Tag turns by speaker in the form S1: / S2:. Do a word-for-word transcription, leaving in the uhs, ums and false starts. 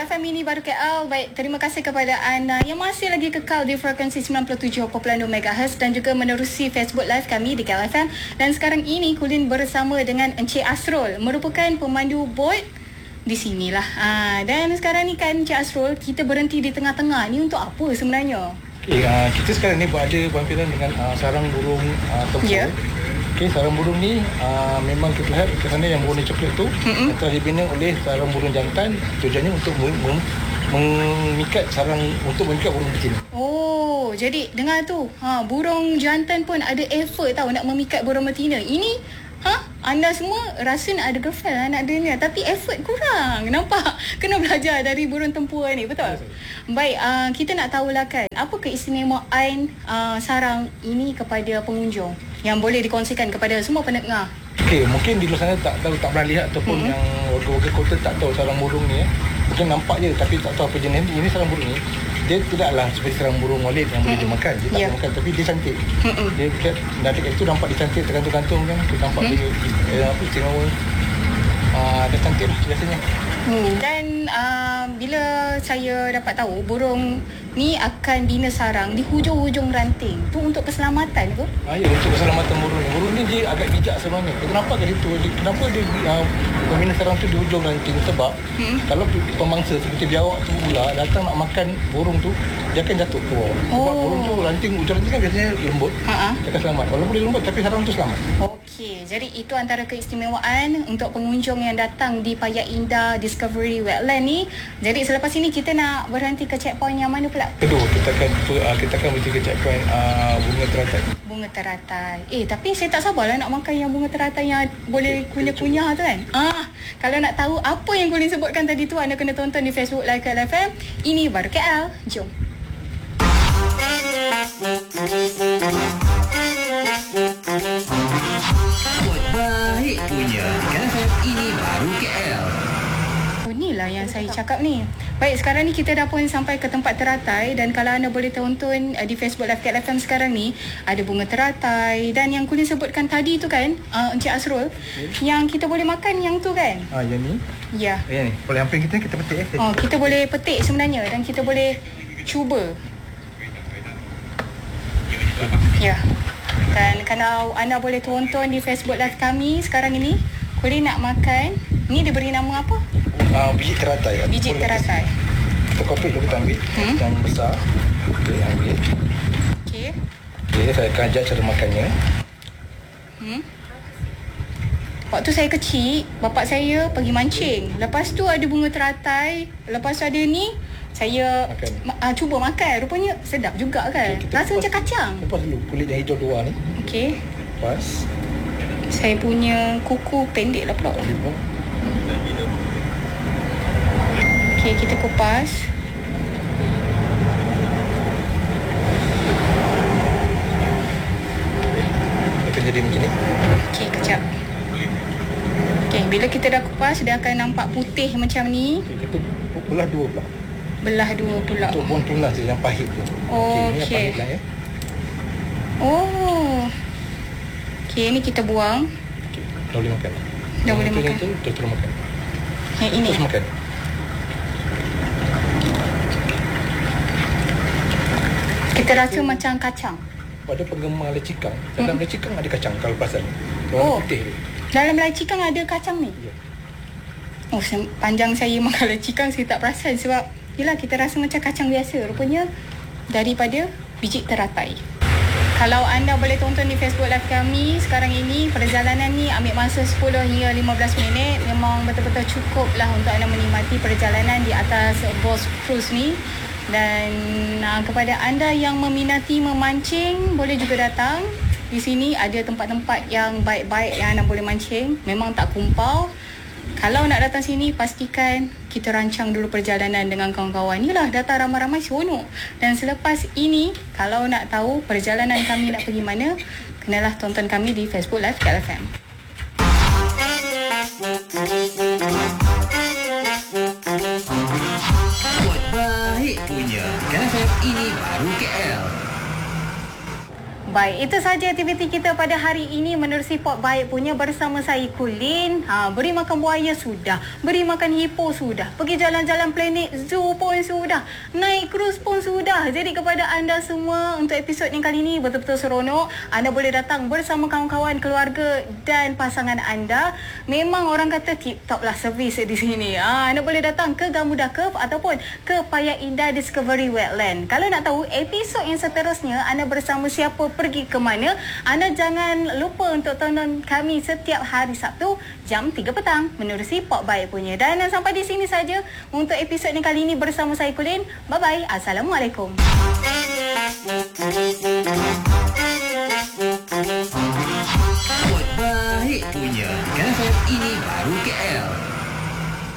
S1: F M ini baru K L. Baik, terima kasih kepada anda yang masih lagi kekal di frekuensi sembilan puluh tujuh perpuluhan dua megahertz dan juga menerusi Facebook Live kami di K L F M. Dan sekarang ini Kulin bersama dengan Encik Asrul, merupakan pemandu bot di sinilah. Ha, dan sekarang ni kan Encik Asrul, kita berhenti di tengah-tengah ni untuk apa sebenarnya?
S2: Okay, uh, kita sekarang ni berada berhampiran dengan uh, sarang burung uh, tempur. Yeah. Okay, sarang burung ni uh, memang kita lihat ke sana yang warna coklat tu mm-hmm. telah dibina oleh sarang burung jantan, tujuannya untuk mem- mengikat sarang untuk mengikat burung betina.
S1: Oh, jadi dengar tu, ha, burung jantan pun ada effort tahu nak memikat burung betina. Ini ha, anda semua rasa nak ada girlfriend anak dunia tapi effort kurang. Nampak? Kena belajar dari burung tempur ni, betul? Baik, uh, kita nak tahulah kan, apa keistimewaan uh, sarang ini kepada pengunjung yang boleh dikongsikan kepada semua pendengar?
S2: Okey, mungkin di luar sana tak tahu, tak pernah lihat ataupun mm-hmm. yang warga-warga kota tak tahu sarang burung ni ya. Mungkin nampak je tapi tak tahu apa jenis ni. Ini sarang burung ni, dia tidaklah seperti sarang burung walet yang boleh mm-hmm. dimakan. Dia tak yeah. makan tapi dia cantik. Mm-hmm. Dia kat dari kat itu nampak dia cantik, tergantung-gantung kan. Kita nampak mm-hmm. dia eh, apa istimewa. Ah, dia cantik lah biasanya.
S1: Hmm. Dan uh, bila saya dapat tahu burung ni akan bina sarang di hujung-hujung ranting, tu untuk keselamatan ke?
S2: Ah, ya, untuk keselamatan burung ni. Burung ni dia agak bijak sebenarnya. Kenapa ke itu? Kenapa dia uh, membina sarang tu di hujung ranting? Sebab hmm. kalau pemangsa seperti biawak tu pula datang nak makan burung tu, dia akan jatuh ke bawah. Sebab oh. burung tu ranting, hujung ranting kan biasanya lembut. Ha-ha. Dia akan selamat. Walaupun dia lembut tapi sarang tu selamat.
S1: Okey, jadi itu antara keistimewaan untuk pengunjung yang datang di Paya Indah Discovery Wetland ni. Jadi selepas ini kita nak berhenti ke checkpoint yang mana pula?
S2: Kedua, kita akan uh, kita akan berhenti ke checkpoint uh, bunga teratai.
S1: Bunga teratai. Eh, tapi saya tak sabarlah nak makan yang bunga teratai yang boleh kunyah-kunyah tu kan. Ah, kalau nak tahu apa yang Kulin sebutkan tadi tu, anda kena tonton di Facebook Live K L F M. Ini baru K L. Jom.
S3: Buat baik punya K L F M, ini baru K L.
S1: Oh, inilah yang saya cakap ni. Baik, sekarang ni kita dah pun sampai ke tempat teratai dan kalau anda boleh tonton uh, di Facebook Live K L F M sekarang ni, ada bunga teratai dan yang Kulin sebutkan tadi tu kan, uh, Encik Asrul, okay. yang kita boleh makan yang tu kan?
S2: Ah, yang ni?
S1: Ya.
S2: Oh, yang ni. Boleh hampir kita kita petik eh.
S1: Oh, kita boleh petik sebenarnya dan kita boleh cuba. Ya. Dan kalau anda boleh tonton di Facebook Live kami sekarang ini, Kulin nak makan. Ni diberi nama apa?
S2: Uh, biji teratai.
S1: Biji teratai.
S2: Kita kopik dulu, kita ambil hmm? yang besar. Okey, ambil. Okey. Okey, saya akan ajar cara makannya.
S1: Hmm. Waktu saya kecil, bapak saya pergi mancing. Lepas tu ada bunga teratai. Lepas tu ada ni, saya makan. Ma- uh, cuba makan. Rupanya sedap juga kan. Okay, rasa macam kacang.
S2: Lepas dulu kulit yang hijau luar ni.
S1: Okey.
S2: Lepas.
S1: Saya punya kuku pendek lah pula. Okey, kita kupas.
S2: Akan jadi macam ni.
S1: Okey, kejap. Okey, bila kita dah kupas, dia akan nampak putih macam ni.
S2: Okay, kita belah dua pula.
S1: Belah dua pula.
S2: Untuk buang tunas je, yang pahit tu.
S1: Oh, okey.
S2: Ini yang pahit lah ya.
S1: Oh. Okey, ni kita buang.
S2: Okey, dah boleh makan.
S1: Dah boleh makan.
S2: Itu, itu, terus makan.
S1: Yang ini?
S2: Terus makan.
S1: Kita rasa macam kacang.
S2: Pada penggemar lecikang, dalam hmm. lecikang ada kacang kalau pasal.
S1: Oh,
S2: putih.
S1: Dalam lecikang ada kacang ni?
S2: Ya.
S1: Oh, panjang saya makan lecikang, saya tak perasan sebab yelah kita rasa macam kacang biasa. Rupanya daripada biji teratai. Kalau anda boleh tonton di Facebook Live kami sekarang ini, perjalanan ni ambil masa sepuluh hingga lima belas minit. Memang betul-betul cukup lah untuk anda menikmati perjalanan di atas Boss Cruise ni. Dan uh, kepada anda yang meminati memancing, boleh juga datang. Di sini ada tempat-tempat yang baik-baik yang anda boleh mancing. Memang tak kumpau. Kalau nak datang sini, pastikan kita rancang dulu perjalanan dengan kawan-kawan. Inilah datang ramai-ramai seronok. Dan selepas ini, kalau nak tahu perjalanan kami nak pergi mana, kenalah tonton kami di Facebook Live K L F M.
S3: Buat baik punya K L F M, ini baru K L.
S1: Baik, itu saja aktiviti kita pada hari ini menerusi Port Baik punya bersama saya Kulin. Ha, beri makan buaya sudah, beri makan hipo sudah, pergi jalan-jalan planet zoo pun sudah, naik cruise pun sudah. Jadi kepada anda semua untuk episod yang kali ini betul-betul seronok. Anda boleh datang bersama kawan-kawan, keluarga dan pasangan anda. Memang orang kata tip-top lah servis di sini. Ha, anda boleh datang ke Gamuda Cove ataupun ke Paya Indah Discovery Wetland. Kalau nak tahu episod yang seterusnya anda bersama siapa, pergi ke mana, anda jangan lupa untuk tonton kami setiap hari Sabtu jam tiga petang menerusi Port Baik punya. Dan sampai di sini saja untuk episod ni kali ini bersama saya Kulin. Bye bye. Assalamualaikum.
S3: Port Baik punya. Kan F M ini baru K L.